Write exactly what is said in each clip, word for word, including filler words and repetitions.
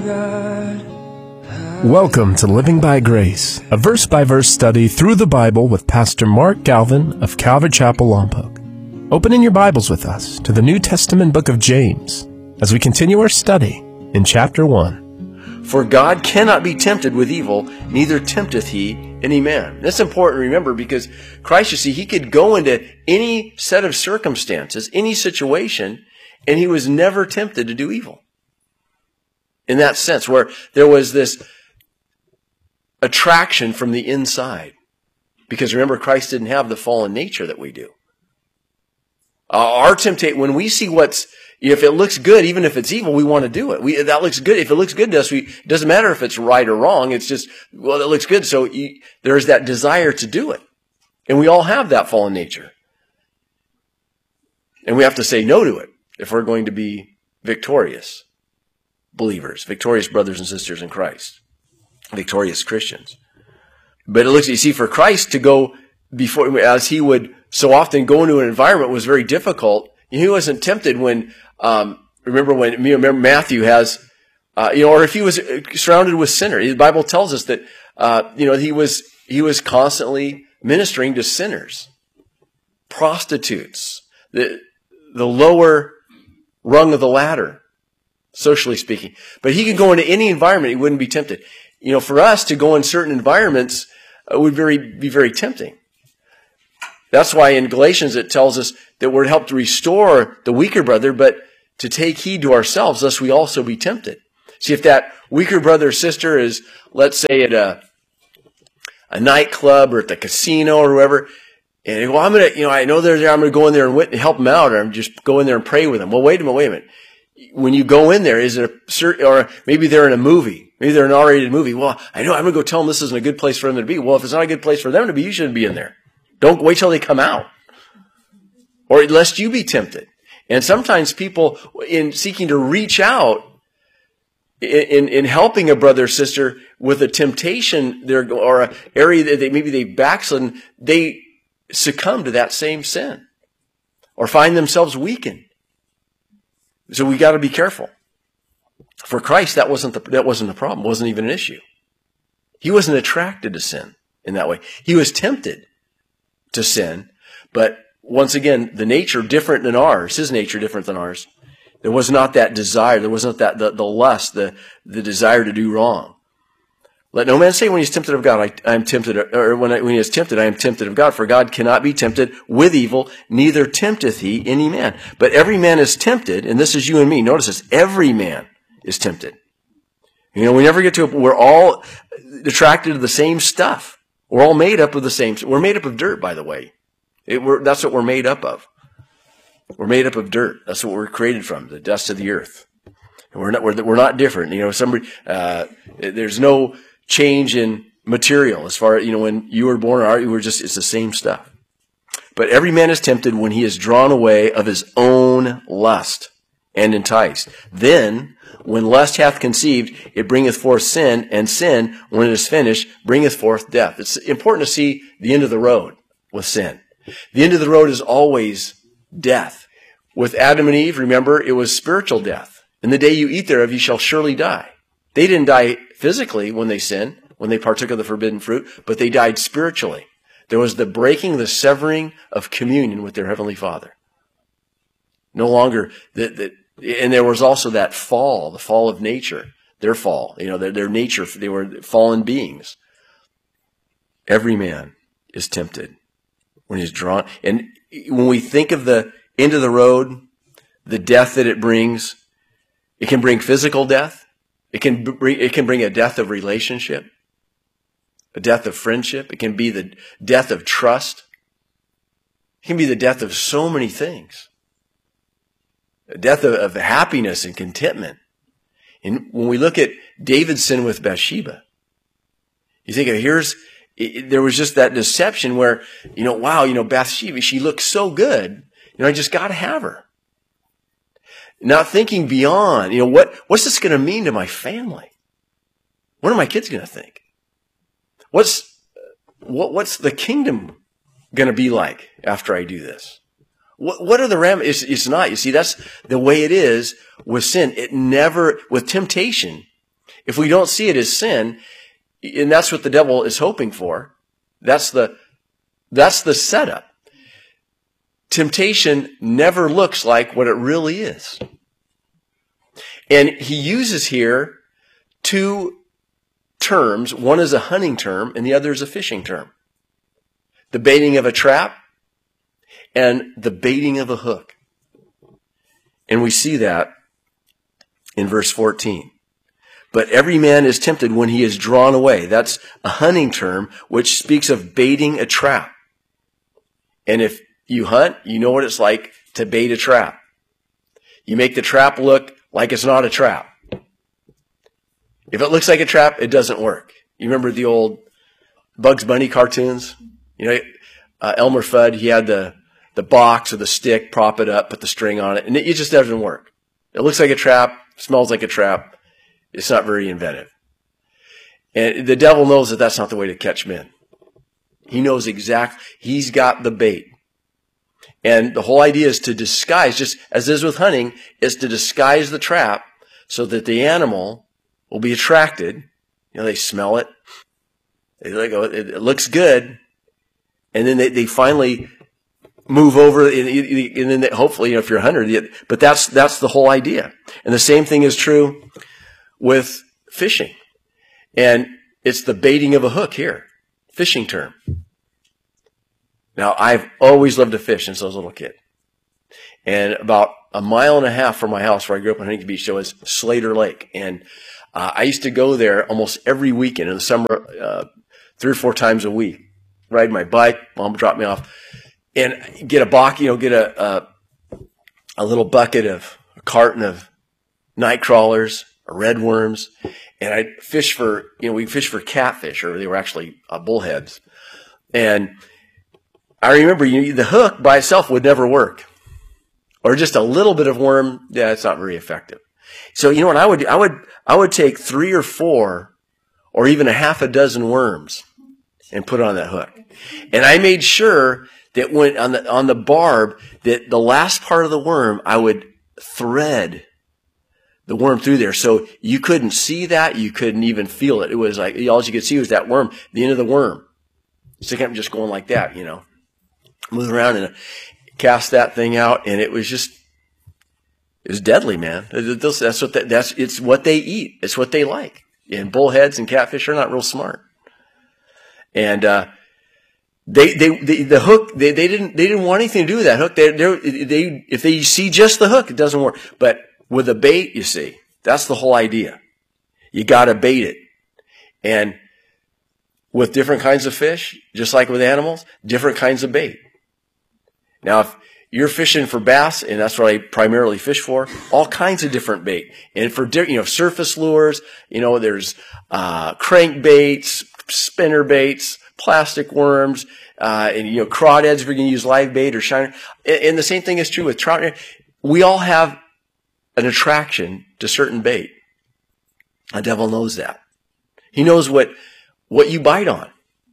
Welcome to Living by Grace, a verse-by-verse study through the Bible with Pastor Mark Galvin of Calvary Chapel, Lompoc. Open in your Bibles with us to the New Testament book of James as we continue our study in chapter one. For God cannot be tempted with evil, neither tempteth he any man. That's important to remember because Christ, you see, he could go into any set of circumstances, any situation, and he was never tempted to do evil. In that sense, where there was this attraction from the inside. Because remember, Christ didn't have the fallen nature that we do. Uh, our temptation, when we see what's, if it looks good, even if it's evil, we want to do it. We, that looks good. If it looks good to us, we, it doesn't matter if it's right or wrong. It's just, well, it looks good. So you, there's that desire to do it. And we all have that fallen nature. And we have to say no to it if we're going to be victorious believers, victorious brothers and sisters in Christ, victorious Christians. But it looks, you see, for Christ to go before, as he would so often go into an environment was very difficult. He wasn't tempted when, um, remember when, remember Matthew has, uh, you know, or if he was surrounded with sinners. The Bible tells us that, uh, you know, he was, he was constantly ministering to sinners, prostitutes, the, the lower rung of the ladder, socially speaking. But he could go into any environment, he wouldn't be tempted. You know, for us to go in certain environments uh, would very, be very tempting. That's why in Galatians it tells us that we're helped to restore the weaker brother, but to take heed to ourselves, lest we also be tempted. See, if that weaker brother or sister is, let's say, at a, a nightclub or at the casino or wherever, and they go, well, I'm going to, you know, I know they're there, I'm going to go in there and wit- help them out, or I'm just go in there and pray with them. Well, wait a minute, wait a minute. When you go in there, is it a certain, or maybe they're in a movie, maybe they're in an R-rated movie. Well, I know I'm going to go tell them this isn't a good place for them to be. Well, if it's not a good place for them to be, you shouldn't be in there. Don't wait till they come out, or lest you be tempted. And sometimes people, in seeking to reach out, in, in, in helping a brother or sister with a temptation, there or an area that they, maybe they've backslidden, they succumb to that same sin, or find themselves weakened. So we got to be careful. For Christ, that wasn't the, that wasn't the problem. It wasn't even an issue. He wasn't attracted to sin in that way. He was tempted to sin, but once again, the nature different than ours, his nature different than ours. There was not that desire. There wasn't that the, the lust, the, the desire to do wrong. Let no man say when he is tempted of God, I, I am tempted, or when, I, when he is tempted, I am tempted of God. For God cannot be tempted with evil, neither tempteth he any man. But every man is tempted, and this is you and me. Notice this, every man is tempted. You know, we never get to, we're all attracted to the same stuff. We're all made up of the same, we're made up of dirt, by the way. It, we're, that's what we're made up of. We're made up of dirt. That's what we're created from, the dust of the earth. And we're not, we're, we're not different. You know, somebody, uh, there's no change in material as far as, you know, when you were born, or you were just, it's the same stuff. But every man is tempted when he is drawn away of his own lust and enticed. Then, when lust hath conceived, it bringeth forth sin, and sin, when it is finished, bringeth forth death. It's important to see the end of the road with sin. The end of the road is always death. With Adam and Eve, remember, it was spiritual death. In the day you eat thereof, you shall surely die. They didn't die physically when they sinned, when they partook of the forbidden fruit, but they died spiritually. There was the breaking, the severing of communion with their Heavenly Father. No longer, the, the, and there was also that fall, the fall of nature, their fall, you know, their, their nature, they were fallen beings. Every man is tempted when he's drawn. And when we think of the end of the road, the death that it brings, it can bring physical death. It can bring, it can bring a death of relationship, a death of friendship. It can be the death of trust. It can be the death of so many things. A death of, of happiness and contentment. And when we look at David's sin with Bathsheba, you think of here's, it, there was just that deception where, you know, wow, you know, Bathsheba, she looks so good. You know, I just got to have her. Not thinking beyond, you know, what, what's this going to mean to my family? What are my kids going to think? What's, what, what's the kingdom going to be like after I do this? What, what are the ram? It's, it's not. You see, that's the way it is with sin. It never, with temptation, If we don't see it as sin, and that's what the devil is hoping for, that's the, that's the setup. Temptation never looks like what it really is. And he uses here two terms. One is a hunting term and the other is a fishing term. The baiting of a trap and the baiting of a hook. And we see that in verse fourteen. But every man is tempted when he is drawn away. That's a hunting term which speaks of baiting a trap. And if you hunt, you know what it's like to bait a trap. You make the trap look like it's not a trap. If it looks like a trap, it doesn't work. You remember the old Bugs Bunny cartoons? You know, uh, Elmer Fudd, he had the, the box or the stick, prop it up, put the string on it, and it, it just doesn't work. It looks like a trap, smells like a trap. It's not very inventive. And the devil knows that that's not the way to catch men. He knows exactly, he's got the bait. And the whole idea is to disguise, just as is with hunting, is to disguise the trap so that the animal will be attracted. You know, they smell it. They like, oh, it, it looks good. And then they, they finally move over, and, and then they, hopefully, you know, if you're a hunter, but that's, that's the whole idea. And the same thing is true with fishing. And it's the baiting of a hook here. Fishing term. Now, I've always loved to fish since I was a little kid. And about a mile and a half from my house where I grew up in Huntington Beach, there was Slater Lake. And uh, I used to go there almost every weekend in the summer, uh, three or four times a week. Ride my bike, mom would drop me off, and get a buck, you know, get a, a, a little bucket of, a carton of night crawlers, or red worms, and I'd fish for, you know, we fish for catfish, or they were actually uh, bullheads. And I remember, you know, the hook by itself would never work. Or just a little bit of worm, yeah, it's not very effective. So, you know what I would do? I would, I would take three or four, or even a half a dozen worms, and put it on that hook. And I made sure that when, on the, on the barb, that the last part of the worm, I would thread the worm through there. So you couldn't see that. You couldn't even feel it. It was like, all you could see was that worm, the end of the worm. So I kept just going like that, you know, moving around and cast that thing out. And it was just, it was deadly, man. That's what, that, that's, it's what they eat. It's what they like. And bullheads and catfish are not real smart. And, uh, They, they, they, the hook, they, they didn't, they didn't want anything to do with that hook. They, they, they, if they see just the hook, it doesn't work. But with a bait, you see, that's the whole idea. You gotta bait it. And with different kinds of fish, just like with animals, different kinds of bait. Now, if you're fishing for bass, and that's what I primarily fish for, all kinds of different bait. And for, you know, surface lures, you know, there's, uh, crankbaits, spinner baits, plastic worms, uh, and, you know, crawdads if you're going to use live bait or shiner. And, and the same thing is true with trout. We all have an attraction to certain bait. The devil knows that. He knows what, what you bite on.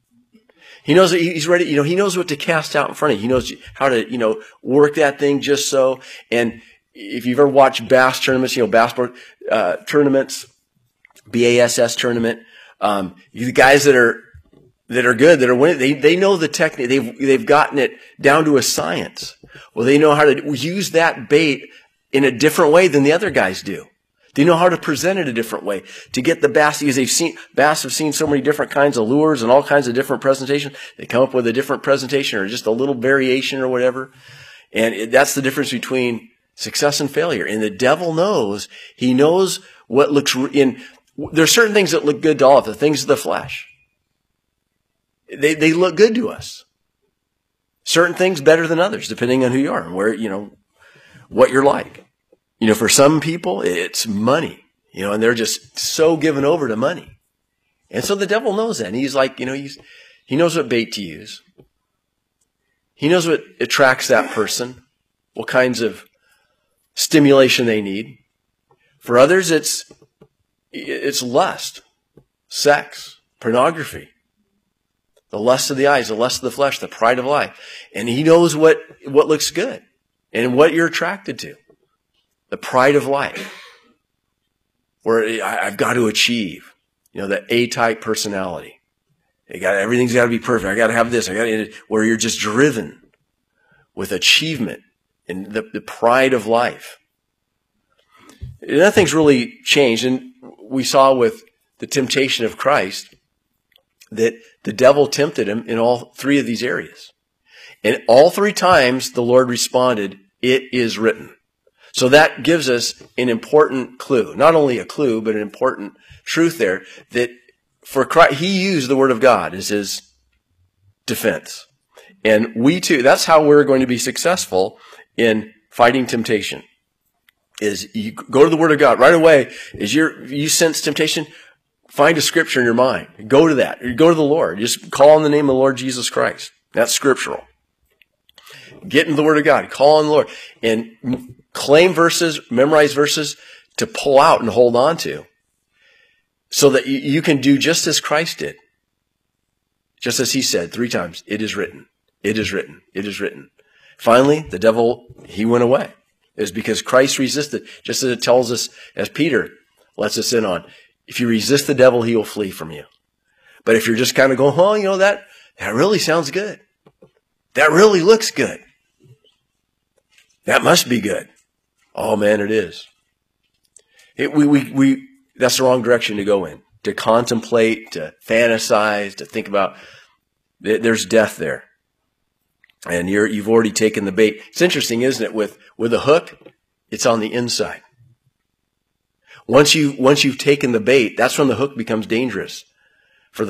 He knows that he's ready, you know, he knows what to cast out in front of you. He knows how to, you know, work that thing just so. And if you've ever watched bass tournaments, you know, bass board, uh, tournaments, B A S S tournament, um, the guys that are, that are good, that are winning, they, they know the technique. They've, they've gotten it down to a science. Well, they know how to use that bait in a different way than the other guys do. They know how to present it a different way to get the bass, because they've seen, bass have seen so many different kinds of lures and all kinds of different presentations. They come up with a different presentation or just a little variation or whatever. And it, that's the difference between success and failure. And the devil knows, he knows what looks in, there's certain things that look good to all of the things of the flesh. They, they look good to us. Certain things better than others, depending on who you are and where, you know, what you're like. You know, for some people, it's money, you know, and they're just so given over to money. And so the devil knows that. And he's like, you know, he's, he knows what bait to use. He knows what attracts that person, what kinds of stimulation they need. For others, it's, it's lust, sex, pornography. The lust of the eyes, the lust of the flesh, the pride of life. And he knows what, what looks good and what you're attracted to. The pride of life. where I, I've got to achieve, you know, the A-type personality. You got, everything's got to be perfect. I got to have this. I got to, where you're just driven with achievement and the, the pride of life. Nothing's really changed. And we saw with the temptation of Christ that the devil tempted him in all three of these areas. And all three times the Lord responded, "It is written." So that gives us an important clue. Not only a clue, but an important truth there that for Christ, he used the Word of God as his defense. And we too, that's how we're going to be successful in fighting temptation. Is you go to the Word of God right away. As you're, you sense temptation, find a scripture in your mind. Go to that. Go to the Lord. Just call on the name of the Lord Jesus Christ. That's scriptural. Get into the Word of God. Call on the Lord. And claim verses, memorize verses to pull out and hold on to. So that you can do just as Christ did. Just as he said three times, "It is written. It is written. It is written." Finally, the devil, he went away. It was because Christ resisted, just as it tells us, as Peter lets us in on. If you resist the devil, he will flee from you. But if you're just kind of going, "Oh, you know, that, that really sounds good. That really looks good. That must be good." Oh man, it is. It, we, we, we, that's the wrong direction to go in. To contemplate, to fantasize, to think about. There's death there. And you're, you've already taken the bait. It's interesting, isn't it? With, with a hook, it's on the inside. Once you, once you've taken the bait, that's when the hook becomes dangerous.